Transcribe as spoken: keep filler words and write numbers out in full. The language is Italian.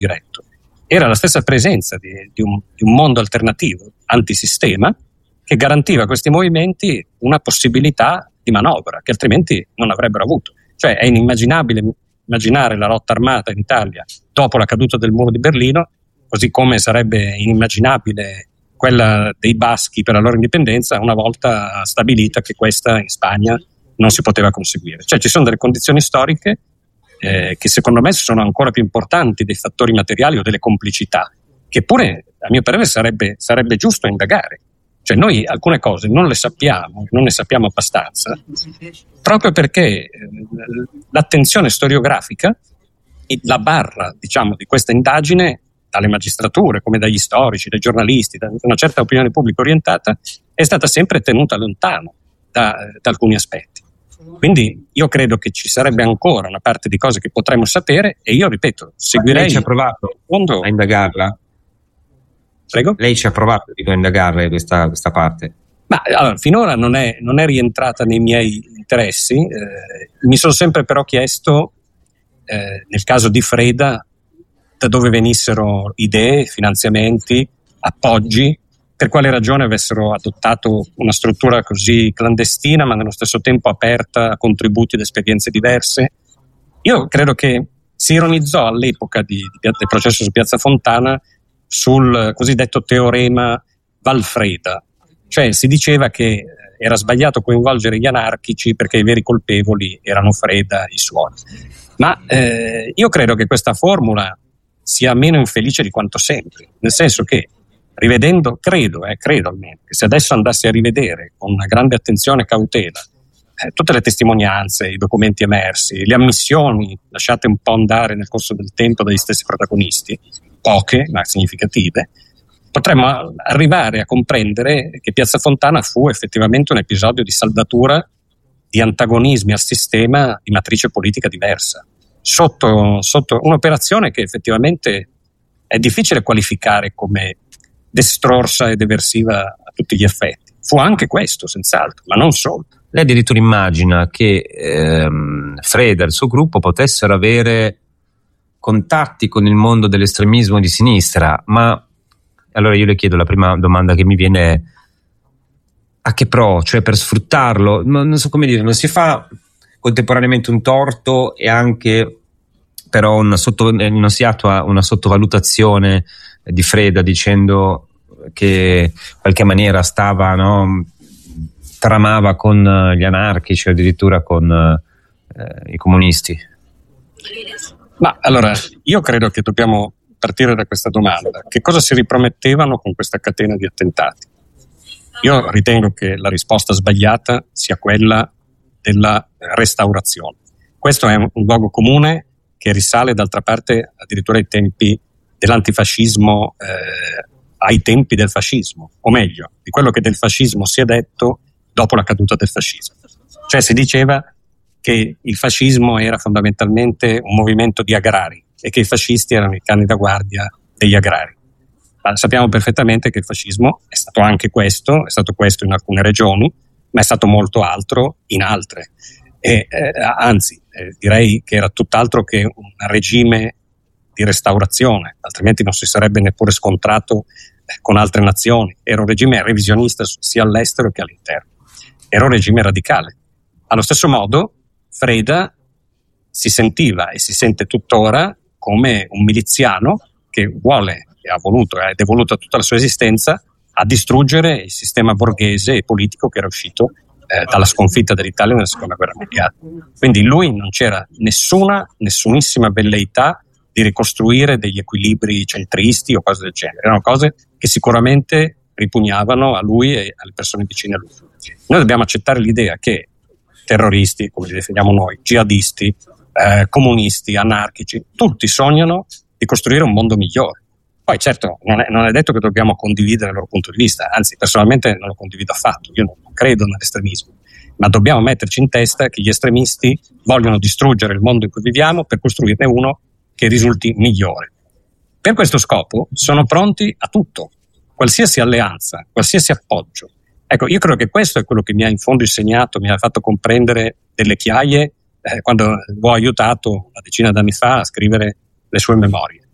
diretto. Era la stessa presenza di, di, un, di un mondo alternativo, antisistema, che garantiva a questi movimenti una possibilità di manovra che altrimenti non avrebbero avuto. Cioè è inimmaginabile immaginare la lotta armata in Italia dopo la caduta del muro di Berlino, così come sarebbe inimmaginabile quella dei baschi per la loro indipendenza una volta stabilita che questa in Spagna non si poteva conseguire. Cioè ci sono delle condizioni storiche eh, che secondo me sono ancora più importanti dei fattori materiali o delle complicità, che pure a mio parere sarebbe, sarebbe giusto indagare. Cioè noi alcune cose non le sappiamo, non ne sappiamo abbastanza, proprio perché l'attenzione storiografica, la barra diciamo di questa indagine dalle magistrature, come dagli storici, dai giornalisti, da una certa opinione pubblica orientata, è stata sempre tenuta lontano da, da alcuni aspetti. Quindi io credo che ci sarebbe ancora una parte di cose che potremmo sapere e io, ripeto, seguirei... Lei ci ha provato fondo a indagarla? Prego? Lei ci ha provato a indagarla questa, questa parte? Ma allora, finora non è, non è rientrata nei miei interessi. Eh, mi sono sempre però chiesto, eh, nel caso di Freda, da dove venissero idee, finanziamenti, appoggi, per quale ragione avessero adottato una struttura così clandestina ma nello stesso tempo aperta a contributi ed esperienze diverse. Io credo che si ironizzò all'epoca di, di, del processo su Piazza Fontana sul cosiddetto teorema Valfreda, cioè si diceva che era sbagliato coinvolgere gli anarchici perché i veri colpevoli erano Freda e i suoi. Ma eh, io credo che questa formula sia meno infelice di quanto sembri, nel senso che rivedendo, credo, eh, credo almeno, che se adesso andassi a rivedere con una grande attenzione e cautela eh, tutte le testimonianze, i documenti emersi, le ammissioni lasciate un po' andare nel corso del tempo dagli stessi protagonisti, poche ma significative, potremmo arrivare a comprendere che Piazza Fontana fu effettivamente un episodio di saldatura di antagonismi al sistema di matrice politica diversa, sotto, sotto un'operazione che effettivamente è difficile qualificare come destrorsa ed eversiva a tutti gli effetti. Fu anche questo, senz'altro, ma non solo. Lei addirittura immagina che ehm, Freda e il suo gruppo potessero avere contatti con il mondo dell'estremismo di sinistra, ma allora io le chiedo, la prima domanda che mi viene è: a che pro? Cioè per sfruttarlo? Non so come dire, non si fa contemporaneamente un torto e anche però una sotto, non si attua una sottovalutazione di Freda dicendo che in qualche maniera stava, no, tramava con gli anarchici o addirittura con eh, i comunisti? Ma allora, io credo che dobbiamo partire da questa domanda: che cosa si ripromettevano con questa catena di attentati? Io ritengo che la risposta sbagliata sia quella della restaurazione. Questo è un luogo comune che risale d'altra parte addirittura ai tempi dell'antifascismo, eh, ai tempi del fascismo, o meglio, di quello che del fascismo si è detto dopo la caduta del fascismo. Cioè si diceva che il fascismo era fondamentalmente un movimento di agrari e che i fascisti erano i cani da guardia degli agrari. Ma sappiamo perfettamente che il fascismo è stato anche questo, è stato questo in alcune regioni, ma è stato molto altro in altre. E, eh, anzi, eh, direi che era tutt'altro che un regime di restaurazione, altrimenti non si sarebbe neppure scontrato eh, con altre nazioni. Era un regime revisionista sia all'estero che all'interno. Era un regime radicale. Allo stesso modo, Freda si sentiva e si sente tuttora come un miliziano che vuole e ha voluto ed è voluto tutta la sua esistenza a distruggere il sistema borghese e politico che era uscito eh, dalla sconfitta dell'Italia nella seconda guerra mondiale. Quindi in lui non c'era nessuna, nessunissima velleità di ricostruire degli equilibri centristi o cose del genere. Erano cose che sicuramente ripugnavano a lui e alle persone vicine a lui. Noi dobbiamo accettare l'idea che terroristi, come li definiamo noi, jihadisti, eh, comunisti, anarchici, tutti sognano di costruire un mondo migliore. Poi certo non è, non è detto che dobbiamo condividere il loro punto di vista, anzi personalmente non lo condivido affatto, io non, non credo nell'estremismo, ma dobbiamo metterci in testa che gli estremisti vogliono distruggere il mondo in cui viviamo per costruirne uno che risulti migliore. Per questo scopo sono pronti a tutto, qualsiasi alleanza, qualsiasi appoggio. Ecco, io credo che questo è quello che mi ha in fondo insegnato, mi ha fatto comprendere delle chiaie eh, quando l'ho aiutato una decina d'anni fa a scrivere le sue memorie.